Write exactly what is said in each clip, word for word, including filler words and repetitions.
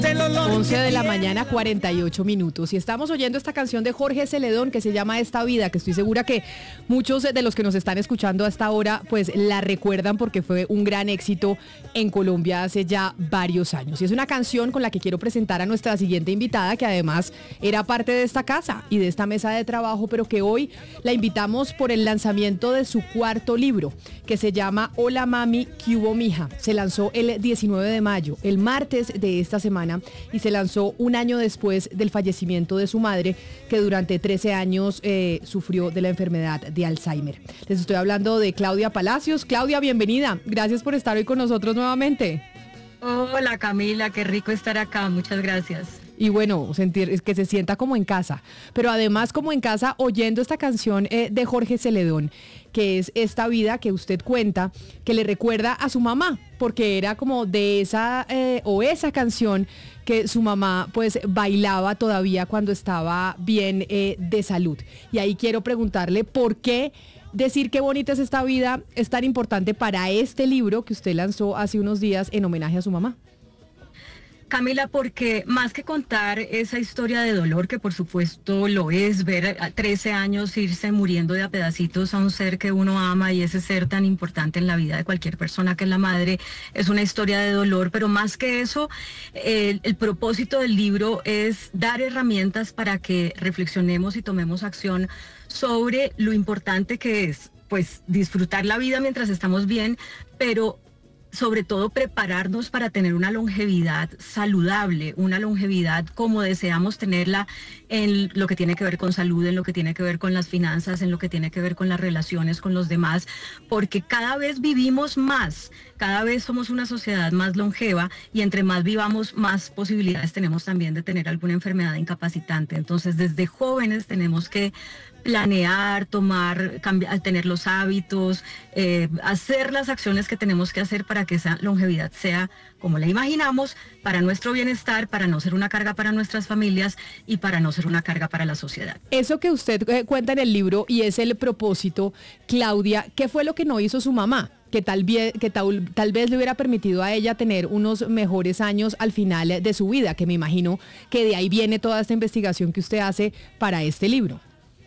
once de la mañana, cuarenta y ocho minutos. Y estamos oyendo esta canción de Jorge Celedón que se llama Esta Vida, que estoy segura que muchos de los que nos están escuchando hasta ahora pues la recuerdan porque fue un gran éxito en Colombia hace ya varios años. Y es una canción con la que quiero presentar a nuestra siguiente invitada, que además era parte de esta casa y de esta mesa de trabajo, pero que hoy la invitamos por el lanzamiento de su cuarto libro, que se llama Hola Mami, ¿qué hubo mija? Se lanzó el diecinueve de mayo, el martes de esta semana, y se lanzó un año después del fallecimiento de su madre, que durante trece años eh, sufrió de la enfermedad de Alzheimer. Les estoy hablando de Claudia Palacios. Claudia, bienvenida. Gracias por estar hoy con nosotros nuevamente. Hola Camila, qué rico estar acá. Muchas gracias. Y bueno, sentir, es que se sienta como en casa, pero además como en casa oyendo esta canción eh, de Jorge Celedón, que es Esta Vida, que usted cuenta, que le recuerda a su mamá, porque era como de esa, eh, o esa canción que su mamá pues bailaba todavía cuando estaba bien eh, de salud. Y ahí quiero preguntarle por qué decir qué bonita es esta vida es tan importante para este libro que usted lanzó hace unos días en homenaje a su mamá. Camila, porque más que contar esa historia de dolor, que por supuesto lo es, ver a trece años irse muriendo de a pedacitos a un ser que uno ama y ese ser tan importante en la vida de cualquier persona que es la madre, es una historia de dolor, pero más que eso, el, el propósito del libro es dar herramientas para que reflexionemos y tomemos acción sobre lo importante que es, pues, disfrutar la vida mientras estamos bien, pero sobre todo prepararnos para tener una longevidad saludable, una longevidad como deseamos tenerla en lo que tiene que ver con salud, en lo que tiene que ver con las finanzas, en lo que tiene que ver con las relaciones con los demás, porque cada vez vivimos más, cada vez somos una sociedad más longeva y entre más vivamos, más posibilidades tenemos también de tener alguna enfermedad incapacitante. Entonces, desde jóvenes tenemos que planear, tomar, cambiar, tener los hábitos, eh, hacer las acciones que tenemos que hacer para que esa longevidad sea como la imaginamos, para nuestro bienestar, para no ser una carga para nuestras familias y para no ser una carga para la sociedad. Eso que usted eh, cuenta en el libro y es el propósito, Claudia, ¿qué fue lo que no hizo su mamá? Que tal vez, que tal, tal vez le hubiera permitido a ella tener unos mejores años al final de su vida, que me imagino que de ahí viene toda esta investigación que usted hace para este libro.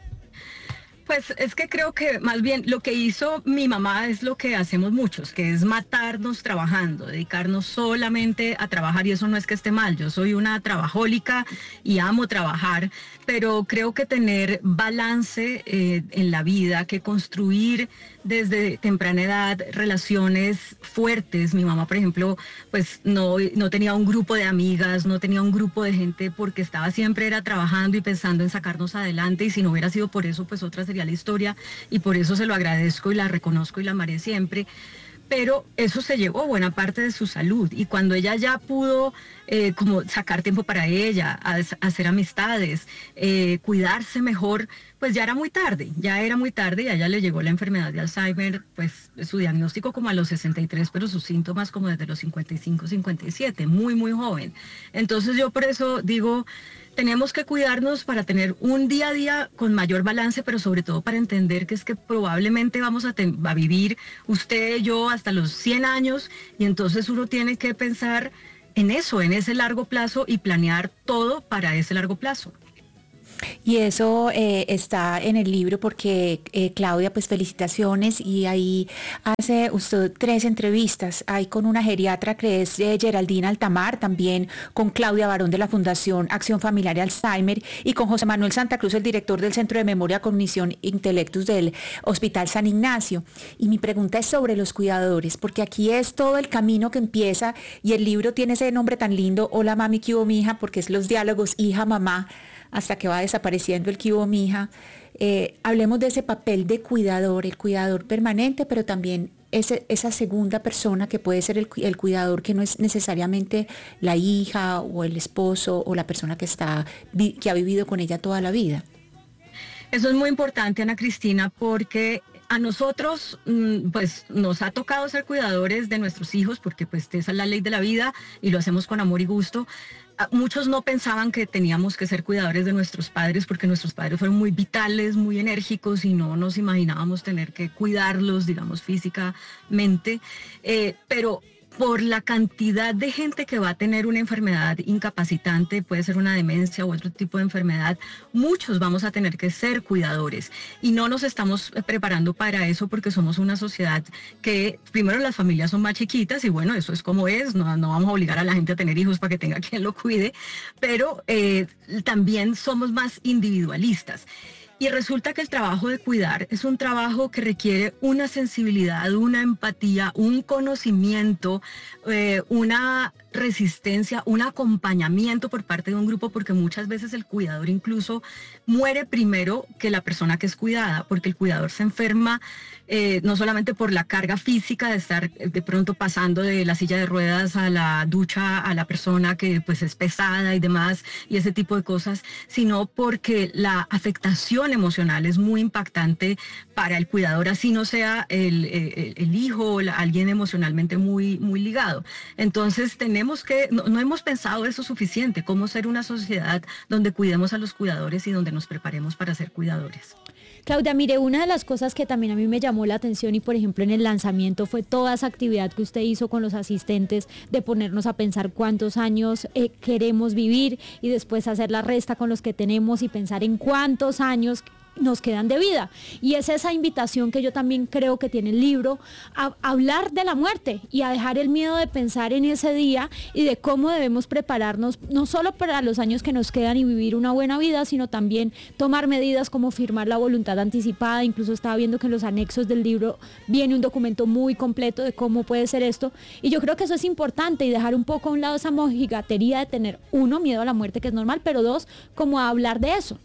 Pues es que creo que más bien lo que hizo mi mamá es lo que hacemos muchos, que es matarnos trabajando, dedicarnos solamente a trabajar, y eso no es que esté mal, yo soy una trabajólica y amo trabajar, pero creo que tener balance eh, en la vida, que construir desde temprana edad relaciones fuertes. Mi mamá, por ejemplo, pues no, no tenía un grupo de amigas, no tenía un grupo de gente porque estaba siempre era trabajando y pensando en sacarnos adelante, y si no hubiera sido por eso, pues otra sería la historia, y por eso se lo agradezco y la reconozco y la amaré siempre. Pero eso se llevó buena parte de su salud, y cuando ella ya pudo eh, como sacar tiempo para ella, a, a hacer amistades, eh, cuidarse mejor, pues ya era muy tarde, ya era muy tarde, y a ella le llegó la enfermedad de Alzheimer, pues su diagnóstico como a los sesenta y tres, pero sus síntomas como desde los cincuenta y cinco, cincuenta y siete, muy, muy joven. Entonces yo por eso digo, tenemos que cuidarnos para tener un día a día con mayor balance, pero sobre todo para entender que es que probablemente vamos a, ten, a vivir usted y yo hasta los cien años, y entonces uno tiene que pensar en eso, en ese largo plazo, y planear todo para ese largo plazo. Y eso eh, está en el libro porque eh, Claudia, pues felicitaciones, y ahí hace usted tres entrevistas, hay con una geriatra que es eh, Geraldina Altamar, también con Claudia Barón de la Fundación Acción Familiar y Alzheimer, y con José Manuel Santa Cruz, el director del Centro de Memoria, Cognición e Intelectus del Hospital San Ignacio. Y mi pregunta es sobre los cuidadores, porque aquí es todo el camino que empieza, y el libro tiene ese nombre tan lindo, Hola Mami, ¿qué hubo mija? Porque es los diálogos hija-mamá, hasta que va desapareciendo el que hubo mija. Eh, hablemos de ese papel de cuidador, el cuidador permanente, pero también ese, esa segunda persona que puede ser el, el cuidador, que no es necesariamente la hija o el esposo o la persona que, está, que ha vivido con ella toda la vida. Eso es muy importante, Ana Cristina, porque a nosotros pues nos ha tocado ser cuidadores de nuestros hijos, porque pues esa es la ley de la vida y lo hacemos con amor y gusto. Muchos no pensaban que teníamos que ser cuidadores de nuestros padres, porque nuestros padres fueron muy vitales, muy enérgicos, y no nos imaginábamos tener que cuidarlos, digamos, físicamente. Eh, pero por la cantidad de gente que va a tener una enfermedad incapacitante, puede ser una demencia u otro tipo de enfermedad, muchos vamos a tener que ser cuidadores y no nos estamos preparando para eso porque somos una sociedad que primero las familias son más chiquitas y bueno, eso es como es, no, no vamos a obligar a la gente a tener hijos para que tenga quien lo cuide, pero eh, también somos más individualistas. Y resulta que el trabajo de cuidar es un trabajo que requiere una sensibilidad, una empatía, un conocimiento, eh, una resistencia, un acompañamiento por parte de un grupo, porque muchas veces el cuidador incluso muere primero que la persona que es cuidada, porque el cuidador se enferma eh, no solamente por la carga física de estar de pronto pasando de la silla de ruedas a la ducha a la persona que pues es pesada y demás y ese tipo de cosas, sino porque la afectación emocional es muy impactante para el cuidador, así no sea el, el, el hijo o la, alguien emocionalmente muy, muy ligado. Entonces tenemos que, no, no hemos pensado eso suficiente, cómo ser una sociedad donde cuidemos a los cuidadores y donde nos preparemos para ser cuidadores. Claudia, mire, una de las cosas que también a mí me llamó la atención y por ejemplo en el lanzamiento fue toda esa actividad que usted hizo con los asistentes de ponernos a pensar cuántos años eh, queremos vivir y después hacer la resta con los que tenemos y pensar en cuántos años nos quedan de vida. Y es esa invitación que yo también creo que tiene el libro, a, a hablar de la muerte y a dejar el miedo de pensar en ese día y de cómo debemos prepararnos, no solo para los años que nos quedan y vivir una buena vida, sino también tomar medidas como firmar la voluntad anticipada. Incluso estaba viendo que en los anexos del libro viene un documento muy completo de cómo puede ser esto. Y yo creo que eso es importante y dejar un poco a un lado esa mojigatería de tener, uno, miedo a la muerte, que es normal, pero dos, como a hablar de eso.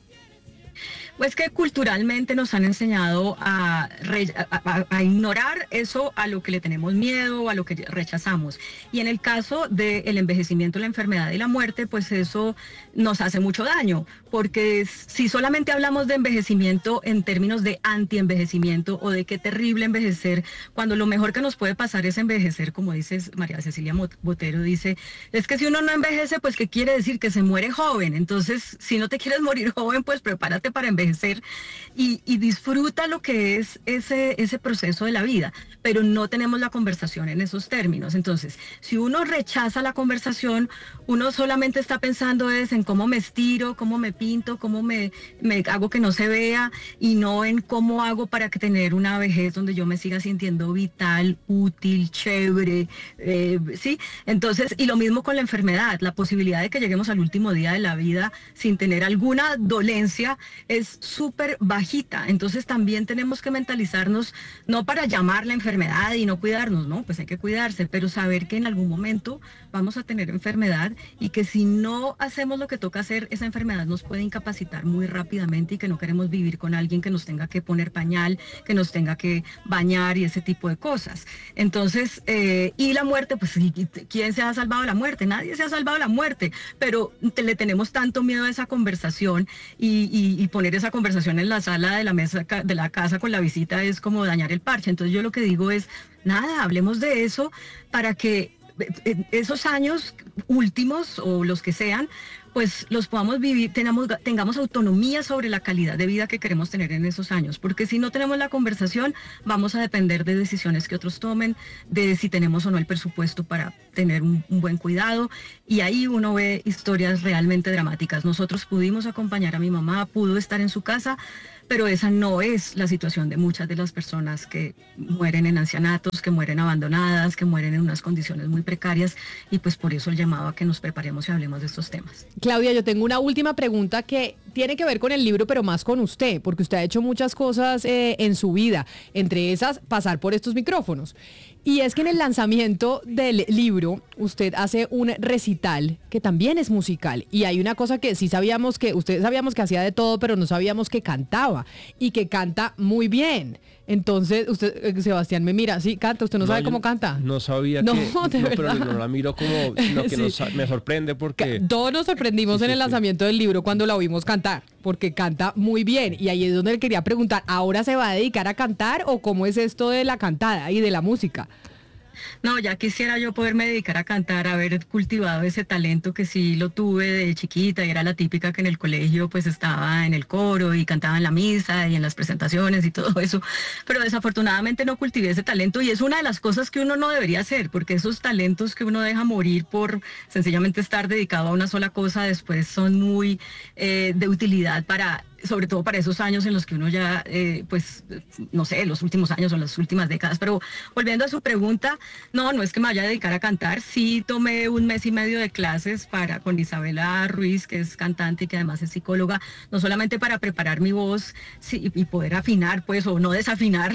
Pues que culturalmente nos han enseñado a, re, a, a ignorar eso a lo que le tenemos miedo, a lo que rechazamos. Y en el caso del envejecimiento, la enfermedad y la muerte, pues eso nos hace mucho daño, porque si solamente hablamos de envejecimiento en términos de anti-envejecimiento o de qué terrible envejecer, cuando lo mejor que nos puede pasar es envejecer, como dice María Cecilia Botero, dice, es que si uno no envejece, pues ¿qué quiere decir? Que se muere joven. Entonces, si no te quieres morir joven, pues prepárate para envejecer. Y, y disfruta lo que es ese, ese proceso de la vida, pero no tenemos la conversación en esos términos. Entonces, si uno rechaza la conversación, uno solamente está pensando es en cómo me estiro, cómo me pinto, cómo me, me hago que no se vea y no en cómo hago para que tener una vejez donde yo me siga sintiendo vital, útil, chévere, eh, ¿sí? Entonces, y lo mismo con la enfermedad, la posibilidad de que lleguemos al último día de la vida sin tener alguna dolencia es súper bajita. Entonces también tenemos que mentalizarnos, no para llamar la enfermedad y no cuidarnos, no, pues hay que cuidarse, pero saber que en algún momento vamos a tener enfermedad y que si no hacemos lo que toca hacer, esa enfermedad nos puede incapacitar muy rápidamente y que no queremos vivir con alguien que nos tenga que poner pañal, que nos tenga que bañar y ese tipo de cosas. Entonces, eh, y la muerte, pues ¿quién se ha salvado de la muerte? Nadie se ha salvado de la muerte, pero te, le tenemos tanto miedo a esa conversación y, y, y poner esa conversación en la sala de la mesa de la casa con la visita es como dañar el parche. Entonces yo lo que digo es, nada, hablemos de eso para que esos años últimos o los que sean, pues los podamos vivir, tengamos, tengamos autonomía sobre la calidad de vida que queremos tener en esos años, porque si no tenemos la conversación, vamos a depender de decisiones que otros tomen, de si tenemos o no el presupuesto para tener un, un buen cuidado, y ahí uno ve historias realmente dramáticas. Nosotros pudimos acompañar a mi mamá, pudo estar en su casa, pero esa no es la situación de muchas de las personas que mueren en ancianatos, que mueren abandonadas, que mueren en unas condiciones muy precarias, y pues por eso el llamado a que nos preparemos y hablemos de estos temas. Claudia, yo tengo una última pregunta que tiene que ver con el libro, pero más con usted, porque usted ha hecho muchas cosas eh, en su vida, entre esas pasar por estos micrófonos. Y es que en el lanzamiento del libro usted hace un recital que también es musical, y hay una cosa que sí sabíamos que, ustedes sabíamos que hacía de todo, pero no sabíamos que cantaba, y que canta muy bien. Entonces, usted, Sebastián me mira, sí, canta, usted no, no sabe cómo canta. No sabía no, que, no, pero no la miro como, lo que sí. nos, me sorprende porque... Todos nos sorprendimos sí, en sí, el lanzamiento sí. del libro cuando la oímos cantar, porque canta muy bien, y ahí es donde le quería preguntar, ¿ahora se va a dedicar a cantar o cómo es esto de la cantada y de la música? No, ya quisiera yo poderme dedicar a cantar, haber cultivado ese talento que sí lo tuve de chiquita y era la típica que en el colegio pues estaba en el coro y cantaba en la misa y en las presentaciones y todo eso, pero desafortunadamente no cultivé ese talento y es una de las cosas que uno no debería hacer, porque esos talentos que uno deja morir por sencillamente estar dedicado a una sola cosa después son muy eh, de utilidad para... sobre todo para esos años en los que uno ya, eh, pues, no sé, los últimos años o las últimas décadas. Pero volviendo a su pregunta, no, no es que me vaya a dedicar a cantar. Sí tomé un mes y medio de clases para con Isabela Ruiz, que es cantante y que además es psicóloga, no solamente para preparar mi voz sí, y poder afinar, pues, o no desafinar,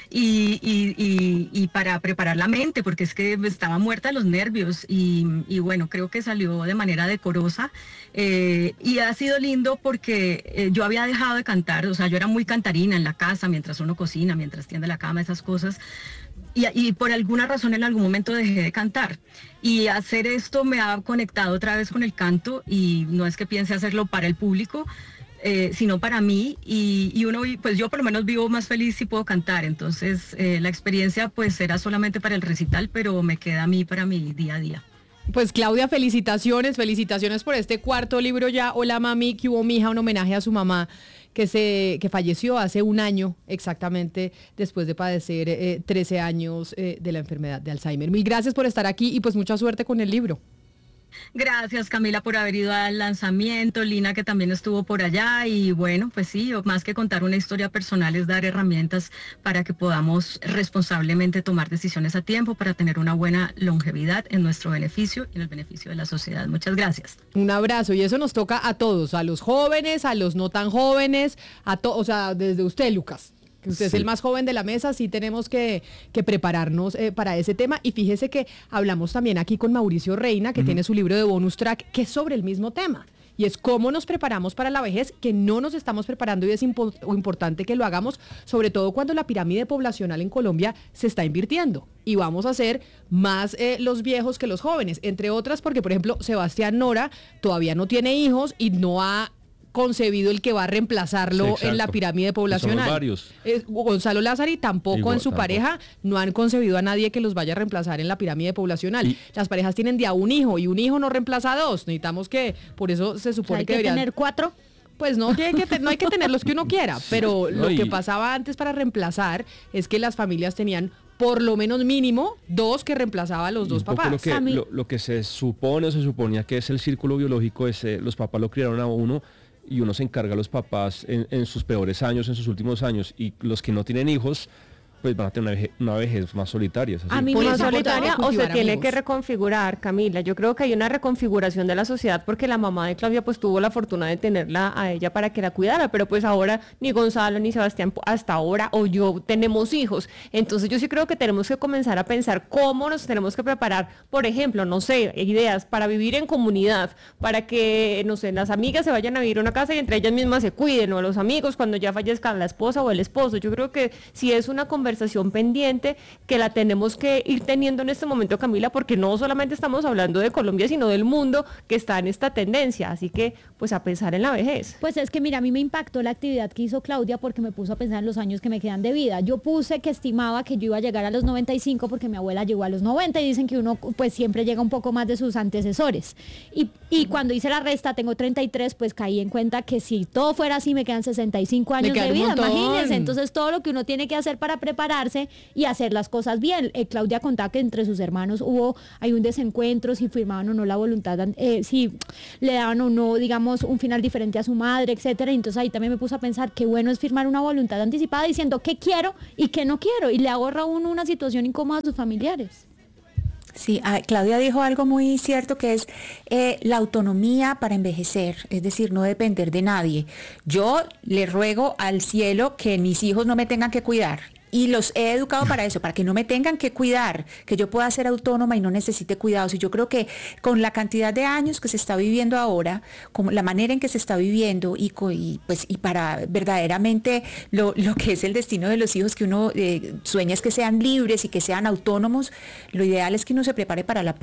y, y, y, y para preparar la mente, porque es que estaba muerta de los nervios. Y, y bueno, creo que salió de manera decorosa. Eh, y ha sido lindo porque eh, yo había dejado de cantar, o sea, yo era muy cantarina en la casa, mientras uno cocina, mientras tiende la cama, esas cosas, y, y por alguna razón en algún momento dejé de cantar. Y hacer esto me ha conectado otra vez con el canto, y no es que piense hacerlo para el público, eh, sino para mí, y, y uno, pues yo por lo menos vivo más feliz si puedo cantar, entonces eh, la experiencia pues era solamente para el recital, pero me queda a mí para mi día a día. Pues Claudia, felicitaciones, felicitaciones por este cuarto libro ya, Hola Mami, que hubo mi hija, un homenaje a su mamá que se que falleció hace un año exactamente después de padecer eh, trece años eh, de la enfermedad de Alzheimer. Mil gracias por estar aquí y pues mucha suerte con el libro. Gracias, Camila, por haber ido al lanzamiento, Lina, que también estuvo por allá, y bueno, pues sí, más que contar una historia personal es dar herramientas para que podamos responsablemente tomar decisiones a tiempo para tener una buena longevidad en nuestro beneficio y en el beneficio de la sociedad. Muchas gracias. Un abrazo, y eso nos toca a todos, a los jóvenes, a los no tan jóvenes, a todos, o sea, desde usted, Lucas. Que usted sí. Es el más joven de la mesa, sí tenemos que, que prepararnos eh, para ese tema. Y fíjese que hablamos también aquí con Mauricio Reina, que uh-huh. tiene su libro de bonus track, que es sobre el mismo tema. Y es cómo nos preparamos para la vejez, que no nos estamos preparando y es impo- importante que lo hagamos, sobre todo cuando la pirámide poblacional en Colombia se está invirtiendo. Y vamos a ser más eh, los viejos que los jóvenes, entre otras porque, por ejemplo, Sebastián Nora todavía no tiene hijos y no ha concebido el que va a reemplazarlo sí, en la pirámide poblacional. Varios. Eh, Gonzalo Lázari tampoco Igual, en su tampoco. pareja no han concebido a nadie que los vaya a reemplazar en la pirámide poblacional. Y las parejas tienen de a un hijo y un hijo no reemplaza a dos. Necesitamos que, por eso se supone o sea, hay que, que deberían tener cuatro. Pues no, que hay que te, no hay que tener los que uno quiera, pero lo que pasaba antes para reemplazar es que las familias tenían por lo menos mínimo dos que reemplazaba a los dos papás. Lo que, lo, lo que se supone o se suponía que es el círculo biológico, es eh, los papás lo criaron a uno y uno se encarga a los papás en, en sus peores años, en sus últimos años, y los que no tienen hijos pues van a tener una vejez, una vejez más solitaria. A mí más solitaria o se tiene que reconfigurar, Camila. Yo creo que hay una reconfiguración de la sociedad porque la mamá de Claudia pues tuvo la fortuna de tenerla a ella para que la cuidara, pero pues ahora ni Gonzalo ni Sebastián hasta ahora o yo tenemos hijos. Entonces yo sí creo que tenemos que comenzar a pensar cómo nos tenemos que preparar, por ejemplo, no sé, ideas para vivir en comunidad, para que, no sé, las amigas se vayan a vivir a una casa y entre ellas mismas se cuiden, o los amigos cuando ya fallezcan la esposa o el esposo. Yo creo que si es una conversación pendiente que la tenemos que ir teniendo en este momento, Camila, porque no solamente estamos hablando de Colombia, sino del mundo que está en esta tendencia, así que pues a pensar en la vejez. Pues es que mira, a mí me impactó la actividad que hizo Claudia porque me puso a pensar en los años que me quedan de vida. Yo puse que estimaba que yo iba a llegar a los noventa y cinco porque mi abuela llegó a los noventa y dicen que uno pues siempre llega un poco más de sus antecesores. Y, y cuando hice la resta, tengo treinta y tres, pues caí en cuenta que si todo fuera así me quedan sesenta y cinco años de vida, imagínense. Entonces todo lo que uno tiene que hacer para prepararse y hacer las cosas bien. Eh, Claudia contaba que entre sus hermanos hubo, hay un desencuentro, si firmaban o no la voluntad, eh, si le daban o no, digamos, un final diferente a su madre, etcétera. Entonces ahí también me puse a pensar qué bueno es firmar una voluntad anticipada diciendo qué quiero y qué no quiero, y le ahorra a uno una situación incómoda a sus familiares. Sí, Claudia dijo algo muy cierto que es eh, la autonomía para envejecer, es decir, no depender de nadie. Yo le ruego al cielo que mis hijos no me tengan que cuidar. Y los he educado para eso, para que no me tengan que cuidar, que yo pueda ser autónoma y no necesite cuidados. Y yo creo que con la cantidad de años que se está viviendo ahora, con la manera en que se está viviendo y, y, pues, y para verdaderamente lo, lo que es el destino de los hijos, que uno eh, sueña es que sean libres y que sean autónomos, lo ideal es que uno se prepare para la